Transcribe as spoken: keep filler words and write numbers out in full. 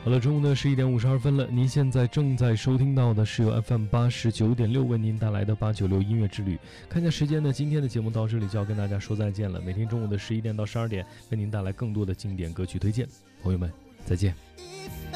好了，中午的十一点五十二分了，您现在正在收听到的是由 F M 八十九点六为您带来的八九六音乐之旅。看一下时间呢，今天的节目到这里就要跟大家说再见了。每天中午的十一点到十二点，为您带来更多的经典歌曲推荐。朋友们，再见。